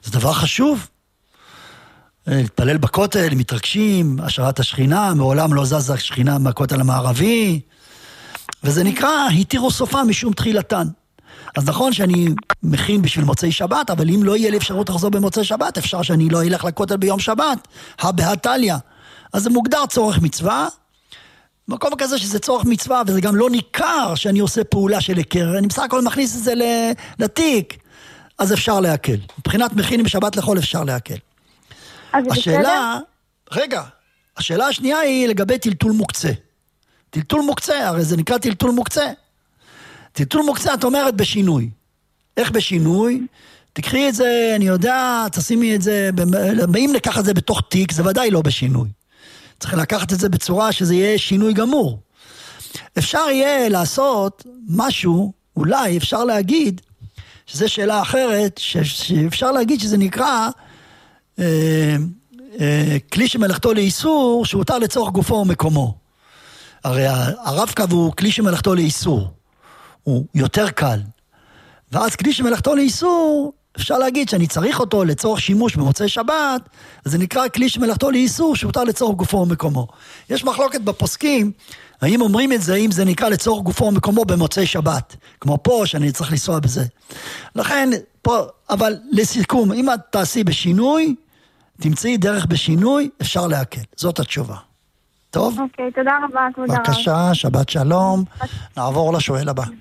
זה דבר חשוב. להתפלל בכותל, מתרגשים, השראת השכינה, מעולם לא זזה השכינה מהכותל המערבי, וזה נקרא, התירו סופה משום תחילתן. אז נכון שאני מכין בשביל מוצאי שבת, אבל אם לא יהיה לי אפשרות לחזור במוצאי שבת, אפשר שאני לא אלך לכותל ביום שבת, בהתליה. אז זה מוגדר צורך מצווה, מקום כזה שזה צורך מצווה, וזה גם לא ניכר שאני עושה פעולה של הכר, אני בסך הכל מכניס את זה לתיק, אז אפשר להקל. מבחינת מכין בשבת לכל אפשר להקל. השאלה השנייה היא לגבי טלטול מוקצה. טלטול מוקצה, הרי זה נקרא טלטול מוקצה. טלטול מוקצה את אומרת בשינוי. איך בשינוי? תקחי את זה, אני יודע, תשימי את זה, אם ניקח את זה בתוך תיק, זה ודאי לא בשינוי. צריך לקחת את זה בצורה שזה יהיה שינוי גמור. אפשר יהיה לעשות משהו, אולי אפשר להגיד, שזו שאלה אחרת, שאפשר להגיד שזה נקרא כלי שמלאכתו לאיסור, שהותר לצורך גופו ומקומו. הרי הרב-קו הוא כלי שמלאכתו לאיסור. הוא יותר קל. ואז כלי שמלאכתו לאיסור, אפשר להגיד שאני צריך אותו לצורך שימוש במוצאי שבת, אז זה נקרא כלי שמלאכתו לאיסור, שהותר לצורך גופו ומקומו. יש מחלוקת בפוסקים, האם אומרים את זה, אם זה נקרא לצורך גופו ומקומו במוצאי שבת, כמו פה שאני צריך לנסוע בזה. לכן, פה, אבל לסיכום, אם את תעשי בשינוי, תמצאי דרך בשינוי, אפשר להקל. זאת התשובה. טוב? אוקיי, תודה רבה, תודה רבה. בבקשה, שבת שלום. נעבור לשואל הבא.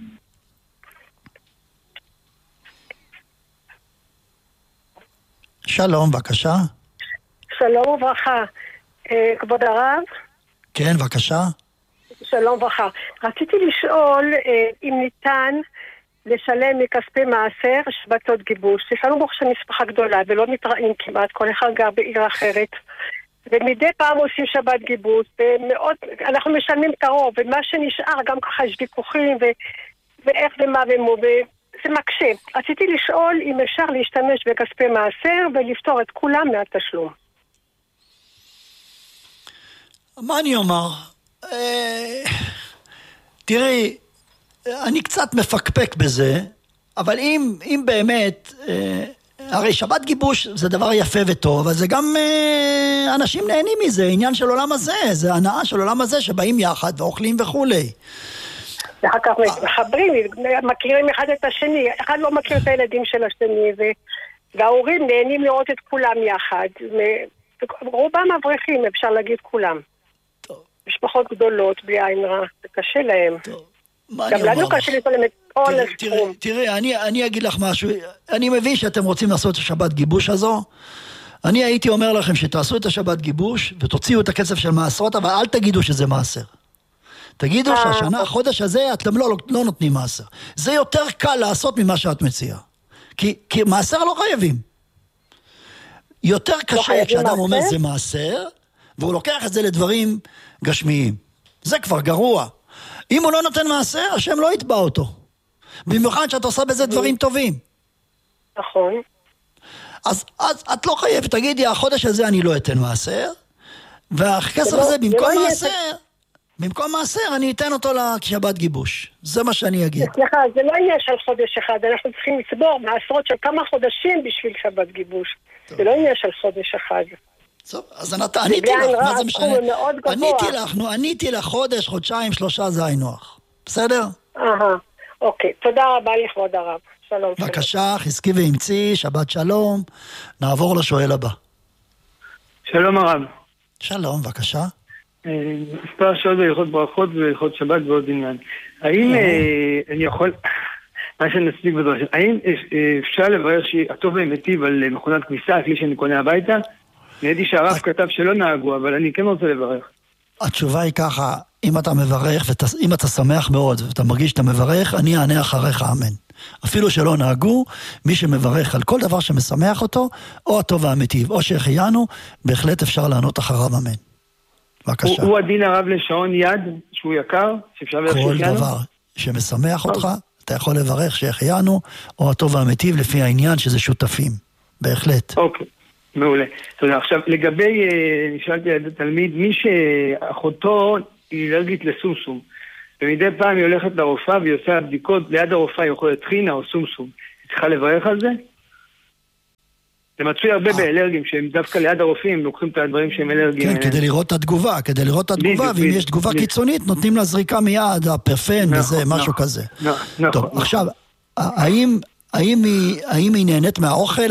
שלום, בבקשה. שלום וברכה. כבוד הרב? כן, בבקשה. שלום וברכה. רציתי לשאול אם ניתן לשלם מכספי מעשר שבתות גיבוש. יש לנו ברוך משפחה גדולה ולא מתראים כמעט, כל אחד גר בעיר אחרת. ומדי פעם עושים שבת גיבוש, ומאוד, אנחנו משלמים את הרוב, ומה שנשאר גם ככה יש ויכוחים, ואיך ומה ומו, וזה מקשה. רציתי לשאול אם אפשר להשתמש בכספי מעשר ולפתור את כולם מהתשלום. מה אני אומר? תראי, אני קצת מפקפק בזה, אבל אם באמת, הרי שבת גיבוש זה דבר יפה וטוב, אבל זה גם אנשים נהנים מזה, עניין של עולם הזה, זה הנאה של עולם הזה שבאים יחד ואוכלים וכולי. ואחר כך מחברים, מכירים אחד את השני, אחד לא מכיר את הילדים של השני, וההורים נהנים לראות את כולם יחד, רובם אברכים, אפשר להגיד כולם. משפחות גדולות, בלי עין רע, זה קשה להם. גם לנו קשה לשלם את כל הסכום. תראי, אני אגיד לך משהו, אני מבין שאתם רוצים לעשות את השבת גיבוש הזו, אני הייתי אומר לכם שתעשו את השבת גיבוש, ותוציאו את הכסף של מעשרות, אבל אל תגידו שזה מעשר. תגידו שהשנה, החודש הזה, אתם לא נותנים מעשר. זה יותר קל לעשות ממה שאת מציעה. כי מעשר לא חייבים. יותר קשה כשאדם אומר זה מעשר, והוא לוקח את זה לדברים גשמיים. זה כבר גרוע. אם הוא לא נותן מעשר, השם לא יתבע אותו. במיוחד שאת עושה בזה דברים טובים. נכון. אז את לא חייבת, תגידי, החודש הזה אני לא אתן מעשר, והכסף הזה במקום מעשר אני אתן אותו לשבת גיבוש. זה מה שאני אגיד. סליחה, זה לא יהיה של חודש אחד, אנחנו צריכים לצבור מעשרות של כמה חודשים בשביל שבת גיבוש. זה לא יהיה של חודש אחד. טוב, אז עניתי לך, מה זה משנה? עניתי לך חודש, חודשיים, 3 זה נוח. בסדר? אוקיי, תודה רבה לכבוד הרב. שלום. בבקשה, חזקי ואמצי, שבת שלום. נעבור לשואל הבא. שלום הרב. שלום, בבקשה. מספר שעות בהלכות ברכות ובהלכות שבת ועוד עניין. האם אני יכול, מה שנספיק בדרש, האם אפשר לברך שהטוב והמיטיב על מכונת כביסה, הכלי שאני קונה הביתה? נהייתי שהרב כתב שלא נהגו, אבל אני כן רוצה לברך. התשובה היא ככה, אם אתה מברך, אם אתה שמח מאוד ואתה מרגיש שאתה מברך, אני אענה אחריך אמן. אפילו שלא נהגו, מי שמברך על כל דבר שמשמח אותו, או הטוב והמיטיב, או שהחיינו, בהחלט אפשר לענות אחריו אמן. בבקשה. הוא הדין הרב לשעון יד, שהוא יקר, שאפשר לברך כל שהחיינו? דבר שמשמח אותך, אתה יכול לברך שהחיינו, או הטוב והמיטיב, לפי העניין שזה שותפים. בהחלט. אוקיי. מעולה. תודה. עכשיו, לגבי, נשאלתי על תלמיד, מי שאחותו היא אלרגית לסומסום, ומדי פעם היא הולכת לרופאה והיא עושה בדיקות, ליד הרופאה היא אוכלת טחינה או סומסום. היא צריכה לברך על זה? זה מצוי הרבה באלרגים, שהם דווקא ליד הרופאים, לוקחים את הדברים שהם אלרגיים. כן, כדי לראות את התגובה, ואם יש תגובה קיצונית, נותנים לה זריקה מיד, הפרפן וזה, משהו כזה. טוב, עכשיו, האם היא נהנית מהאוכל?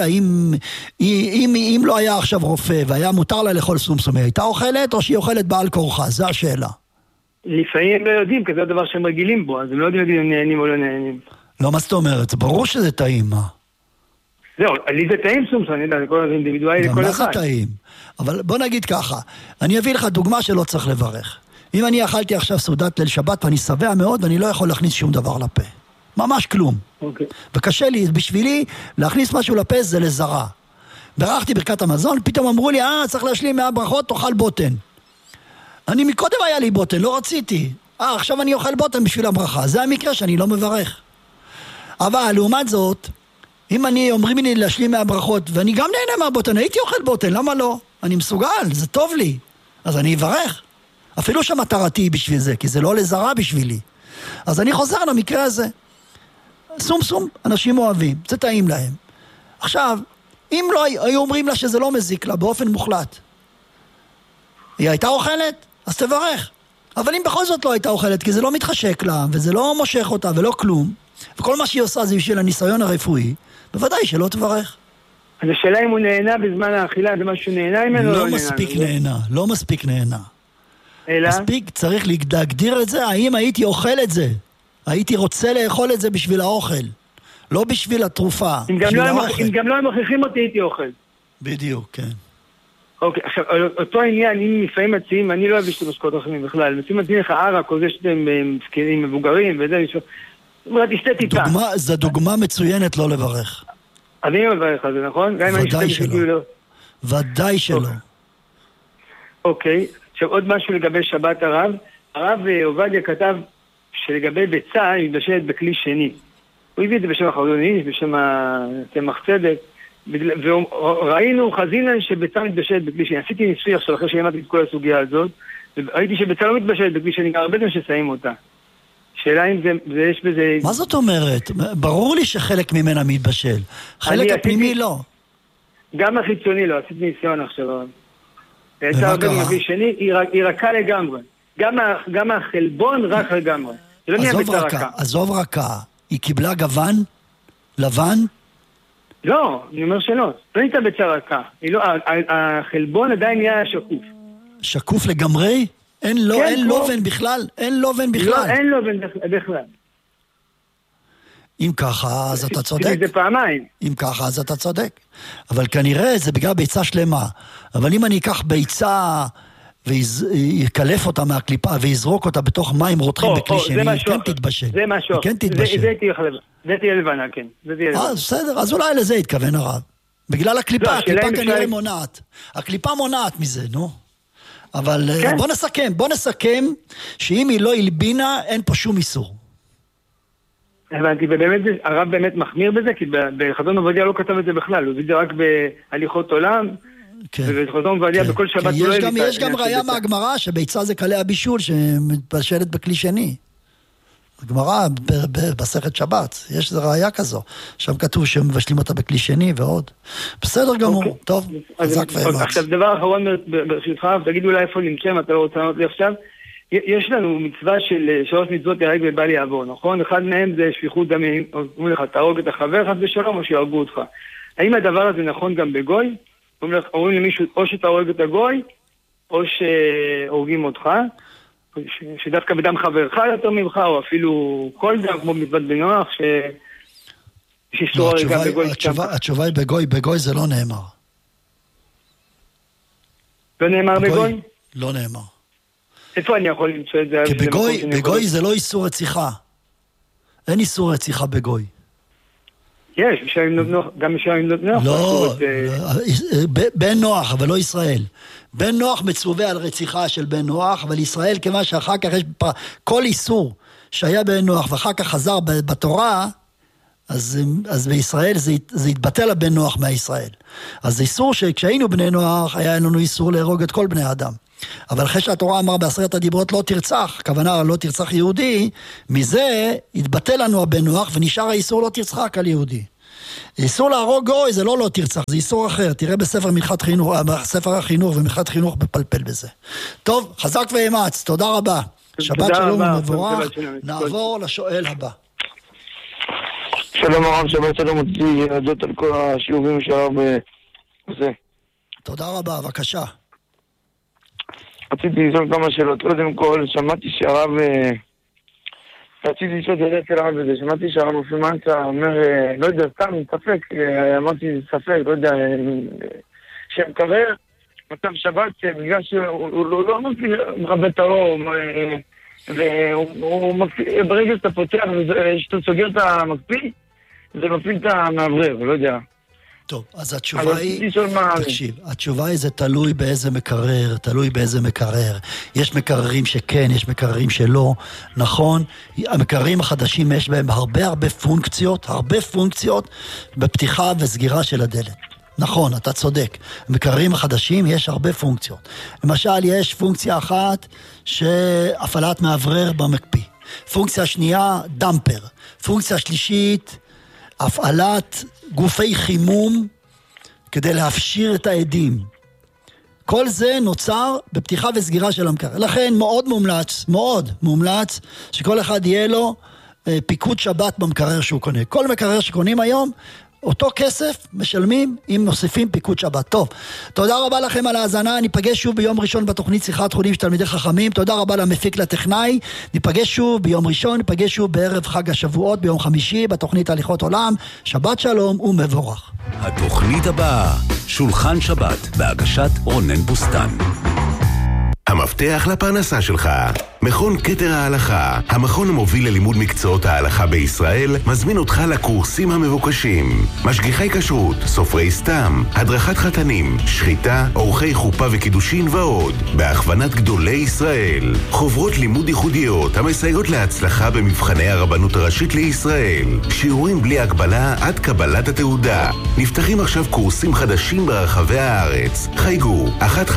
אם לא היה עכשיו רופא, והיה מותר לה לאכול סומסומי, הייתה אוכלת, או שהיא אוכלת בעל כורחה? זו השאלה. לפעמים הם לא יודעים, כי זה הדבר שהם רגילים בו, אז הם לא יודעים אם נהנים או לא נהנים. לא, מה זאת אומרת? זה ברור שזה טעים, מה? זהו, לי זה טעים סומסום, אני יודע, זה כל אינדיבידואלי לכל אחד. גם מה זה טעים? אבל בוא נגיד ככה, אני אביא לך דוגמה שלא צריך לברך. אם אני אכלתי עכשיו סעודת ליל שבת, ואני שבע מאוד, ואני לא יכול להכניס שום דבר לפה. ממש כלום. וקשה לי, בשבילי, להכניס משהו לפה זה לזרה. ברכתי ברכת המזון, פתאום אמרו לי, צריך להשלים 100 ברכות, תאכל בוטן. אני מקודם היה לי בוטן, לא רציתי. עכשיו אני אוכל בוטן בשביל הברכה. זה המקרה שאני לא מברך. אבל לעומת זאת, אם אומרים לי להשלים 100 ברכות, ואני גם נהנה מהבוטן, הייתי אוכל בוטן, למה לא? אני מסוגל, זה טוב לי. אז אני אברך. אפילו שמטרתי בשביל זה, כי זה לא לזרה בשבילי. אז אני חוזר למקרה הזה. סום, אנשים אוהבים, זה טעים להם. עכשיו, אם לא היו אומרים לה שזה לא מזיק לה, באופן מוחלט, היא הייתה אוכלת, אז תברך. אבל אם בכל זאת לא הייתה אוכלת, כי זה לא מתחשק לה, וזה לא מושך אותה, ולא כלום, וכל מה שהיא עושה זה בשביל הניסיון הרפואי, בוודאי שלא תברך. אז השאלה אם הוא נהנה בזמן האכילה, זה משהו נהנה ממנו? לא מספיק נהנה. אלא? מספיק, צריך להגדיר את זה, האם הייתי אוכל את זה? הייתי רוצה לאכול את זה בשביל האוכל, לא בשביל התרופה. אם גם לא הם מכריחים אותי, הייתי אוכל. בדיוק, כן. אוקיי, עכשיו, אותו עניין, אם לפעמים מציעים, אני לא אוהב לשתות משקאות אחרים בכלל, מציעים לך ערק, או זה שאתם זקנים מבוגרים, וזה, תשתה טיפה. זו דוגמה מצוינת לא לברך. אני לא מברך על זה, נכון? ודאי שלא. ודאי שלא. אוקיי, עכשיו עוד משהו לגבי שבת הרב. הרב עובדיה כתב שלגבי ביצה היא מתבשלת בכלי שני. הוא הביא את זה בשם החרדוני, בשם צמח צדק, וראינו חזינה שביצה מתבשלת בכלי שני. עשיתי ניסוי עכשיו אחרי שהעמדתי את כל הסוגיה הזאת, וראיתי שביצה לא מתבשלת בכלי שני, גם הרבה גם שסיים אותה. שאלה אם זה יש בזה... מה זאת אומרת? ברור לי שחלק ממנה מתבשל. חלק הפנימי לא. גם החיצוני לא, עשיתי ניסיון עכשיו. הייתה הרבה מביא שני, היא רכה לגמרי. גם החלבון רך לגמרי. זה לא נהיה ביצה רכה. עזוב רכה. היא קיבלה גוון? לבן? לא, אני אומר שלא. לא נהייתה ביצה רכה. החלבון עדיין נהיה שקוף. שקוף לגמרי? אין לובן בכלל? אין לובן בכלל? לא, אין לובן בכלל. אם ככה, אז אתה צודק. זה פעמיים. אם ככה, אז אתה צודק. אבל כנראה זה בגלל ביצה שלמה. אבל אם אני אקח ביצה ויקלף אותה מהקליפה ויזרוק אותה בתוך מים רותחים בכלי שני, היא כן תתבשל. זה משהו. היא כן תתבשל. זה תהיה לבנה, כן. בסדר, אז אולי לזה התכוון הרב. בגלל הקליפה, הקליפה כנראה מונעת. הקליפה מונעת מזה, נו. אבל בוא נסכם שאם היא לא הלבינה, אין פה שום איסור. הבנתי, ובאמת הרב באמת מחמיר בזה, כי בחזון עובדיה לא כתב את זה בכלל, הוא הביא את זה רק בהליכות עולם, ובחזון עובדיה בכל שבת הוא לא הביא. יש גם ראיה מהגמרא שביצה זה קלי הבישול שמתבשלת בכלי שני. הגמרא במסכת שבת, יש ראיה כזו. שם כתוב שמבשלים אותה בכלי שני ועוד. בסדר גמור, טוב, חזק ואמץ. עכשיו דבר אחרון ברשותך, תגידו אולי איפה נמצא, אתה לא רוצה לענות לי עכשיו. יש לנו מצווה של 3 מצוות יהרג ובל יעבור, נכון? אחד מהם זה שפיכות דמים, אומרים לך, תהרוג את החבר, חס ושלום, או שיהרגו אותך. האם הדבר הזה נכון גם בגוי? אומרים למישהו, או שתהרוג את הגוי, או שהורגים אותך, שדווקא בדם חברך יותר ממך, או אפילו כל דם, כמו מצוות בנוח, שיסתור גם בגוי. התשובה היא בגוי זה לא נאמר. לא נאמר בגוי? לא נאמר. איפה אני יכול למצוא את זה? כי בגוי זה לא איסור רציחה. אין איסור רציחה בגוי. יש, גם משם נוח. לא, בן נוח, אבל לא ישראל. בן נוח מצווה על רציחה של בן נוח, אבל ישראל, כמה שאחר כך יש כל איסור שהיה בן נוח, ואחר כך חזר בתורה, אז בישראל זה התבטל הבן נוח מהישראל. אז זה איסור שכשהיינו בני נוח, היה לנו איסור להרוג את כל בני אדם. אבל אחרי שהתורה אמר ב10 הדיברות לא תרצח, הכוונה לא תרצח יהודי, מזה התבטל לנו הבן נוח ונשאר האיסור לא תרצח על יהודי. איסור להרוג גוי זה לא תרצח, זה איסור אחר. תראה בספר מלכת חינוך, בספר החינוך ומלכת חינוך בפלפל בזה. טוב, חזק ואמץ, תודה רבה. שבת שלום ומבורך. נעבור לשואל הבא. שלום הרב, שבת שלום, אותי להודות על כל השיעורים שהרב עושה. תודה רבה, בבקשה. רציתי לשאול כמה שאלות. קודם כל, שמעתי שהרב... רציתי לשאול את זה הרב בזה. שמעתי שהרב אופימנצה אומר, לא יודע, סתם, ספק, אמרתי ספק, לא יודע, שמקרר מצב שבת, בגלל שהוא לא מפעיל מרבה את האור, ברגע שאתה פותח, שאתה סוגר את המקפיא, זה מפעיל את המעברר, לא יודע. טוב, אז התשובה היא, תקשיב, התשובה היא זה תלוי באיזה מקרר, יש מקררים שכן, יש מקררים שלא, נכון, המקררים החדשים יש בהם הרבה פונקציות בפתיחה וסגירה של הדלת. נכון, אתה צודק. במקררים החדשים יש הרבה פונקציות. למשל, יש פונקציה אחת שהפעלת מעברר במקפיא. פונקציה שנייה, דמפר. פונקציה שלישית, הפעלת גופי חימום כדי להפשיר את העדים. כל זה נוצר בפתיחה וסגירה של המקרר. לכן מאוד מומלץ שכל אחד יהיה לו פיקוד שבת במקרר שהוא קונה. כל מקרר שקונים היום, אותו כסף משלמים אם נוסיפים פיקוד שבת. טוב, תודה רבה לכם על ההאזנה, ניפגש שוב ביום ראשון בתוכנית שיחת חולין של תלמידי חכמים, תודה רבה למפיק לטכנאי, ניפגש שוב ביום ראשון, ניפגש שוב בערב חג השבועות ביום חמישי בתוכנית הליכות עולם, שבת שלום ומבורך. התוכנית הבאה, שולחן שבת, בהגשת רונן בוסטן. המפתח לפרנסה שלך. מכון כתר ההלכה, המכון המוביל ללימוד מקצועות ההלכה בישראל, מזמין אותך לקורסים המבוקשים. משגיחי כשרות, סופרי סתם, הדרכת חתנים, שחיטה, אורחי חופה וקידושין ועוד. בהכוונת גדולי ישראל. חוברות לימוד ייחודיות המסייעות להצלחה במבחני הרבנות הראשית לישראל. שיעורים בלי הגבלה עד קבלת התעודה. נפתחים עכשיו קורסים חדשים ברחבי הארץ. חייגו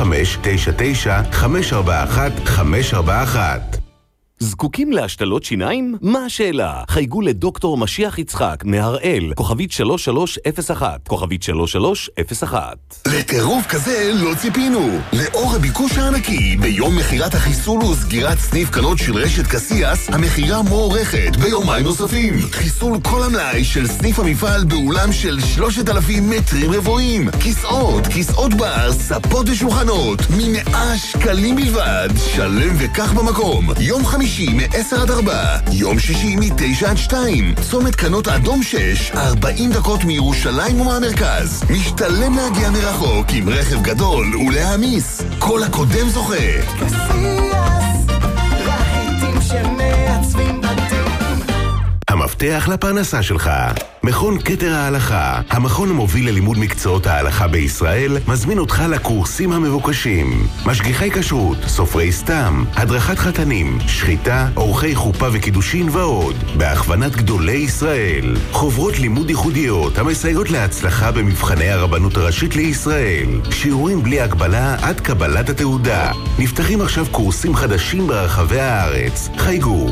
1599-541-541. זקוקים להשתלות שיניים? מה השאלה? חייגו לדוקטור משיח יצחק מהראל, כוכבית 3301, כוכבית 3301. לטירוף כזה לא ציפינו. לאור הביקוש הענקי, ביום מחירת החיסול וסגירת סניף קנות של רשת קסיאס, המחירה מוערכת ביומיים נוספים. חיסול כל המלאי של סניף המפעל באולם של 3,000 מטרים רבועים. כיסאות בר, ספות ושולחנות, מ100 שקלים בלבד. שלם וכך במקום. יום חמישי מ-10-4, יום שישי מ-9-2, צומת קנות אדום 6, 40 דקות מירושלים ומהמרכז. משתלם להגיע מרחוק עם רכב גדול ולהמיס. כל הקודם זוכה. קסיאס, רהיטים שמעצבים בתים. המפתח לפרנסה שלך. מכון כתר ההלכה, המכון המוביל ללימוד מקצועות ההלכה בישראל, מזמין אותך לקורסים המבוקשים. משגיחי כשרות, סופרי סתם, הדרכת חתנים, שחיטה, אורחי חופה וקידושין ועוד. בהכוונת גדולי ישראל. חוברות לימוד ייחודיות המסייעות להצלחה במבחני הרבנות הראשית לישראל. שיעורים בלי הגבלה עד קבלת התעודה. נפתחים עכשיו קורסים חדשים ברחבי הארץ. חייגו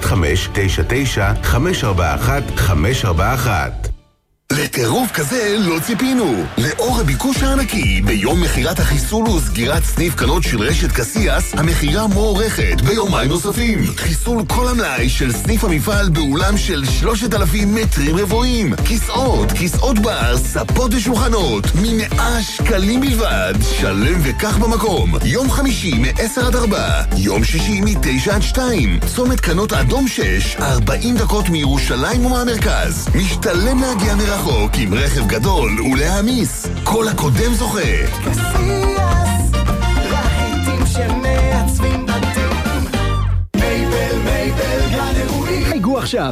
1599-541-541. לטירוף כזה לא ציפינו. לאור הביקוש הענקי, ביום מחירת החיסול וסגירת סניף קנות של רשת קסיאס, המחירה מוערכת ביומיים נוספים. חיסול כל המלאי של סניף המפעל באולם של 3,000 מטרים רבועים. כיסאות בר, ספות ושולחנות, מ100 שקלים בלבד. שלם וכך במקום. יום חמישי מ-10-4, יום שישי מ-9-2, צומת קנות אדום 6, 40 דקות מירושלים ומהמרכז. משתלם להגיע מרחוק עם רכב גדול ולהמיס. כל הקודם זוכה. קסיאס, רהיטים שמעצבים בתים. מייבל גן אירועים. חייגו עכשיו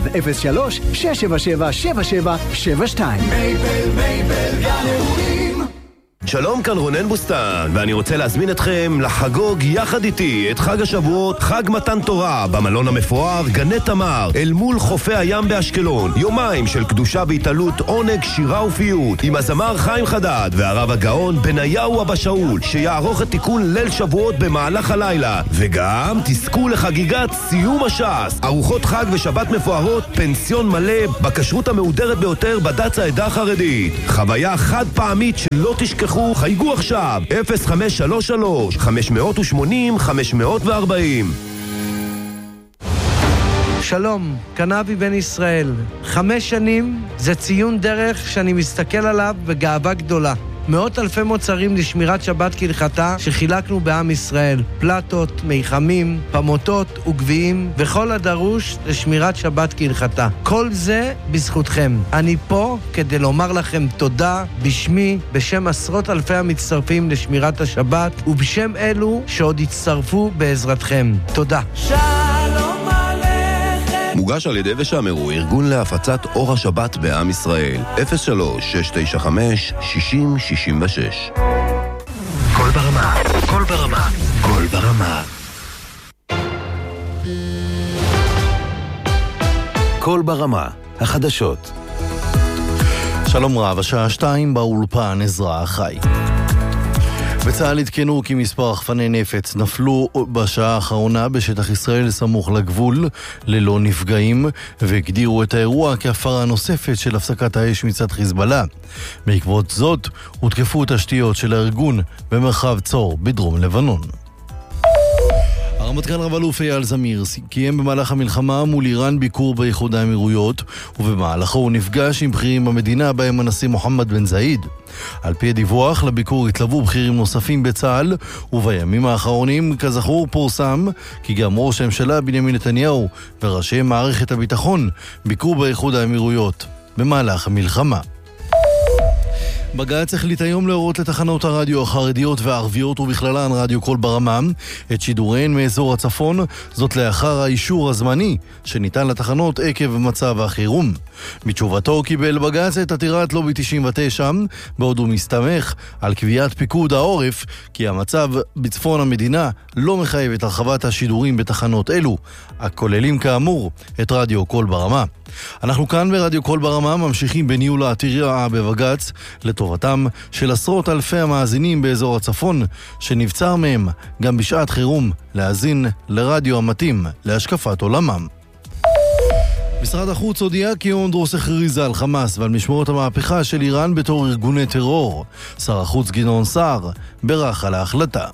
03-677-7772. מייבל גן אירועים. שלום, כאן רונן בוסטן, ואני רוצה להזמין אתכם לחגוג יחד איתי את חג השבועות, חג מתן תורה, במלון המפואר גני תמר, אל מול חופי הים באשקלון. יומיים של קדושה והתעלות, עונג, שירה ופיוט, עם הזמר חיים חדד והרב הגאון בניהו אבא שאול, שיערוך את תיקון ליל שבועות במהלך הלילה. וגם תזכו לחגיגת סיום הש"ס, ארוחות חג ושבת מפוארות, פנסיון מלא בכשרות המהודרת ביותר בדת העדה החרדית. חוויה חד פעמית שלא תשכחו. חייגו עכשיו 0533 580 540. שלום, כאן אבי בן ישראל. 5 שנים זה ציון דרך שאני מסתכל עליו בגאווה גדולה. מאות אלפי מוצרים לשמירת שבת כהלכתה שחילקנו בעם ישראל. פלטות, מיחמים, פמוטות וגביעים וכל הדרוש לשמירת שבת כהלכתה. כל זה בזכותכם. אני פה כדי לומר לכם תודה בשמי, בשם עשרות אלפי המצטרפים לשמירת השבת ובשם אלו שעוד יצטרפו בעזרתכם. תודה. שלום עליכם. מוגש על ידי ושמרו, ארגון להפצת אור השבת בעם ישראל. 03-695-6066. קול ברמה, קול ברמה, קול ברמה. קול ברמה, החדשות. שלום רב, השעה 2 באולפן עזרא חי. בצה"ל התקנו כי מספר רחפני נפץ נפלו בשעה האחרונה בשטח ישראל סמוך לגבול ללא נפגעים, והגדירו את האירוע כהפרה נוספת של הפסקת האש מצד חיזבאללה. בעקבות זאת הותקפו תשתיות של הארגון במרחב צור בדרום לבנון. הרמטכ"ל רב-אלוף אייל זמיר קיים במהלך המלחמה מול איראן ביקור באיחוד האמירויות, ובמהלכו הוא נפגש עם בכירים במדינה בהם הנשיא מוחמד בן זאיד. על פי הדיווח, לביקור התלוו בכירים נוספים בצה"ל, ובימים האחרונים, כזכור, פורסם כי גם ראש הממשלה בנימין נתניהו וראשי מערכת הביטחון ביקרו באיחוד האמירויות במהלך המלחמה. בג"ץ החליט היום להורות לתחנות הרדיו החרדיות והערביות ובכללן רדיו קול ברמה את שידוריהן מאזור הצפון, זאת לאחר האישור הזמני שניתן לתחנות עקב מצב החירום. בתשובתו קיבל בג"ץ את עתירת לובי 99, בעוד הוא מסתמך על קביעת פיקוד העורף כי המצב בצפון המדינה לא מחייב את הרחבת השידורים בתחנות אלו, הכוללים כאמור את רדיו קול ברמה. אנחנו כאן ברדיו קול ברמה ממשיכים בניהול העתירה בבג"ץ לטובתם של עשרות אלפי המאזינים באזור הצפון, שנבצר מהם גם בשעת חירום להאזין לרדיו המתאים להשקפת עולמם. משרד החוץ הודיע כי אונדרוס הכריזה על חמאס ועל משמרות המהפכה של איראן בתור ארגוני טרור. שר החוץ גדעון סער ברך על ההחלטה.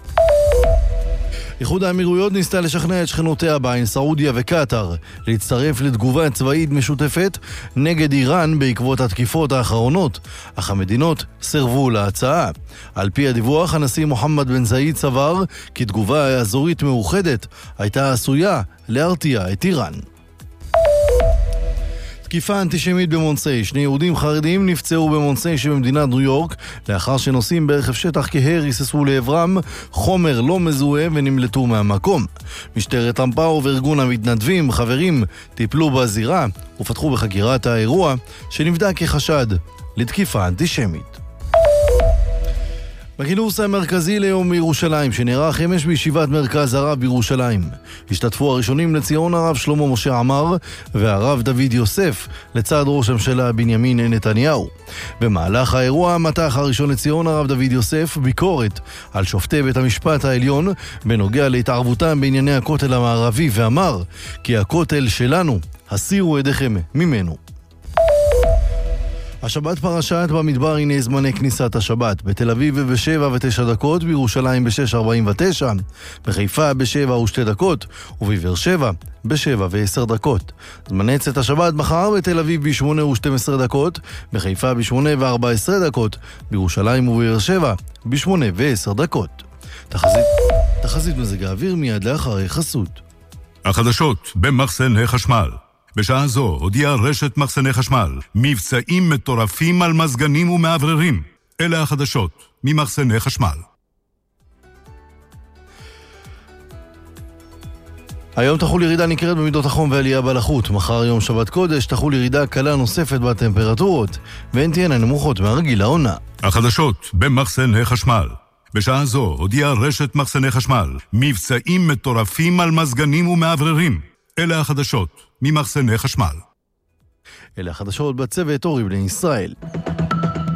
איחוד האמירויות ניסתה לשכנע את שכנותיה בהן סעודיה וקטר להצטרף לתגובה צבאית משותפת נגד איראן בעקבות התקיפות האחרונות, אך המדינות סרבו להצעה. על פי הדיווח, הנשיא מוחמד בן זאיד סבר כי תגובה אזורית מאוחדת הייתה עשויה להרתיע את איראן. תקיפה אנטישמית במונסי. 2 יהודים חרדים נפצעו במונסי שבמדינת ניו יורק לאחר שנוסעים ברכב שטח כהה ריססו לעברם חומר לא מזוהה ונמלטו מהמקום. משטרת אמפאו וארגון המתנדבים חברים טיפלו בזירה ופתחו בחקירת האירוע שנבדק כחשד לתקיפה אנטישמית. בכינוס המרכזי ליום ירושלים שנערך אמש בישיבת מרכז הרב בירושלים השתתפו הראשונים לציון הרב שלמה משה עמר והרב דוד יוסף לצד ראש הממשלה בנימין נתניהו. במהלך האירוע מתח הראשון לציון הרב דוד יוסף ביקורת על שופטי בית המשפט העליון בנוגע להתערבותם בענייני הכותל המערבי, ואמר כי הכותל שלנו, הסירו ידיכם ממנו. השבת פרשת במדבר, הנה זמני כניסת השבת. בתל אביב ב7:09, בירושלים ב6:49, בחיפה ב7:02 ובבאר שבע ב7:10. זמני צאת השבת מחר בתל אביב ב8:12, בחיפה ב8:14, בירושלים ובבאר שבע ב8:10. תחזית מזג האוויר מיד לאחרי חסות. החדשות במחסני חשמל. בשעה זו הודיעה רשת מחסני חשמל מבצעים מטורפים על מזגנים ומעבררים. אלה החדשות ממחסני חשמל. היום תחול ירידה ניכרת במידות החום ועלייה בלחות. מחר יום שבת קודש תחול ירידה קלה נוספת בטמפרטורות, והן תהיינה נמוכות מהרגיל לעונה. החדשות במחסני החשמל. בשעה זו הודיעה רשת מחסני חשמל מבצעים מטורפים על מזגנים ומאווררים. אלה החדשות ממחסני חשמל. אלה החדשות בצוות אורי בני ישראל.